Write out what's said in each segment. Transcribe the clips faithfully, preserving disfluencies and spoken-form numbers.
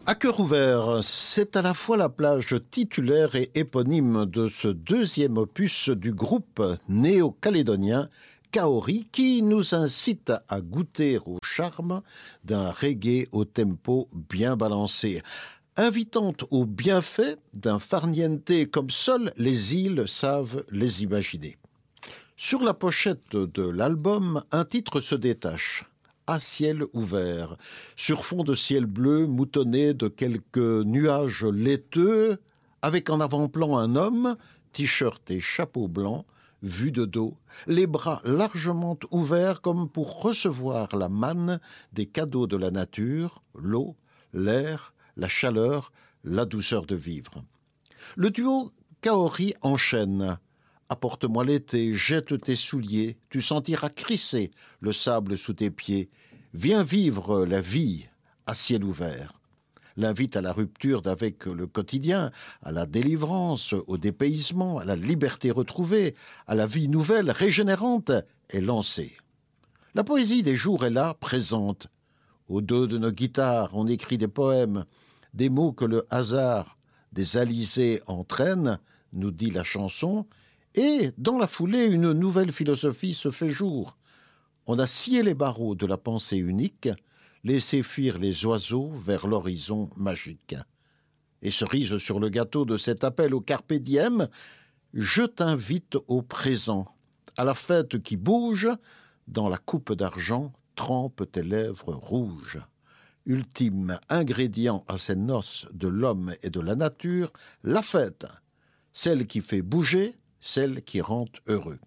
À cœur ouvert, c'est à la fois la plage titulaire et éponyme de ce deuxième opus du groupe néo-calédonien Kaori qui nous incite à goûter au charme d'un reggae au tempo bien balancé, invitant au bienfait d'un farniente comme seules les îles savent les imaginer. Sur la pochette de l'album, un titre se détache. À ciel ouvert, sur fond de ciel bleu moutonné de quelques nuages laiteux, avec en avant-plan un homme, t-shirt et chapeau blanc, vu de dos, les bras largement ouverts comme pour recevoir la manne des cadeaux de la nature, l'eau, l'air, la chaleur, la douceur de vivre. Le duo Kaori enchaîne. Apporte-moi l'été, jette tes souliers, tu sentiras crisser le sable sous tes pieds. Viens vivre la vie à ciel ouvert. L'invite à la rupture d'avec le quotidien, à la délivrance, au dépaysement, à la liberté retrouvée, à la vie nouvelle, régénérante, est lancée. La poésie des jours est là, présente. Au dos de nos guitares, on écrit des poèmes, des mots que le hasard des alizés entraîne, nous dit la chanson, et, dans la foulée, une nouvelle philosophie se fait jour. On a scié les barreaux de la pensée unique, laissé fuir les oiseaux vers l'horizon magique. Et cerise sur le gâteau de cet appel au carpe diem, je t'invite au présent, à la fête qui bouge, dans la coupe d'argent, trempe tes lèvres rouges. Ultime ingrédient à ces noces de l'homme et de la nature, la fête, celle qui fait bouger, celle qui rend heureux.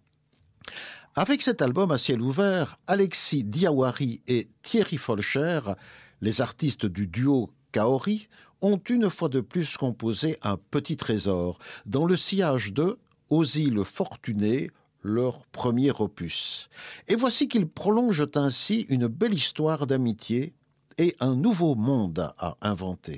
Avec cet album à ciel ouvert, Alexis Diawari et Thierry Folcher, les artistes du duo Kaori, ont une fois de plus composé un petit trésor dans le sillage de Aux îles fortunées, leur premier opus. Et voici qu'ils prolongent ainsi une belle histoire d'amitié et un nouveau monde à inventer.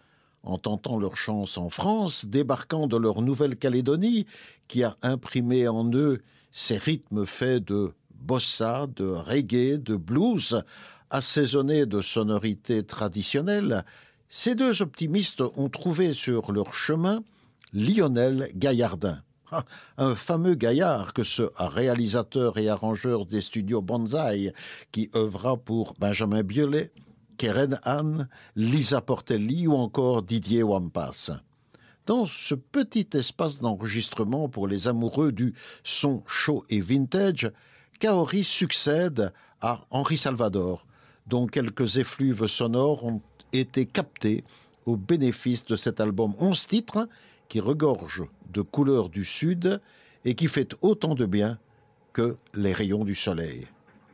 En tentant leur chance en France, débarquant de leur Nouvelle-Calédonie, qui a imprimé en eux ces rythmes faits de bossa, de reggae, de blues, assaisonnés de sonorités traditionnelles, ces deux optimistes ont trouvé sur leur chemin Lionel Gaillardin, un fameux gaillard que ce réalisateur et arrangeur des studios Banzai, qui œuvra pour Benjamin Biolay, Keren Anne, Lisa Portelli ou encore Didier Wampas. Dans ce petit espace d'enregistrement pour les amoureux du son chaud et vintage, Kaori succède à Henri Salvador, dont quelques effluves sonores ont été captés au bénéfice de cet album onze titres qui regorge de couleurs du Sud et qui fait autant de bien que les rayons du soleil.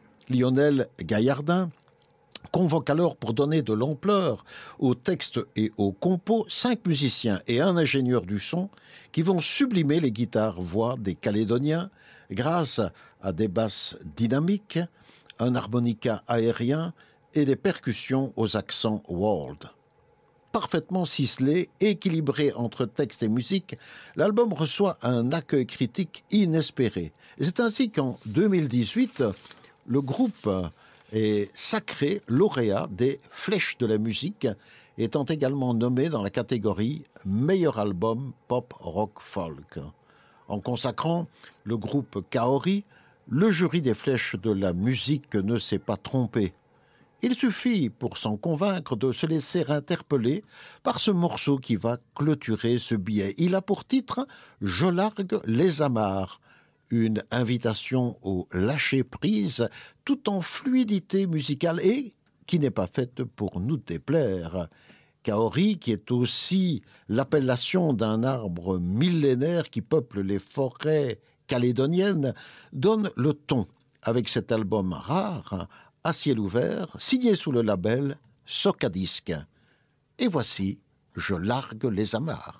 Lionel Gaillardin convoque alors pour donner de l'ampleur aux textes et aux compos cinq musiciens et un ingénieur du son qui vont sublimer les guitares-voix des Calédoniens grâce à des basses dynamiques, un harmonica aérien et des percussions aux accents world. Parfaitement ciselé, équilibré entre texte et musique, l'album reçoit un accueil critique inespéré. Et c'est ainsi qu'en deux mille dix-huit, le groupe est sacré lauréat des Flèches de la musique, étant également nommé dans la catégorie Meilleur album pop rock folk. En consacrant le groupe Kaori, le jury des Flèches de la musique ne s'est pas trompé. Il suffit pour s'en convaincre de se laisser interpeller par ce morceau qui va clôturer ce billet. Il a pour titre « Je largue les amarres ». Une invitation au lâcher-prise tout en fluidité musicale et qui n'est pas faite pour nous déplaire. Kaori, qui est aussi l'appellation d'un arbre millénaire qui peuple les forêts calédoniennes, donne le ton avec cet album rare, à ciel ouvert, signé sous le label Socadisc. Et voici « Je largue les amarres ».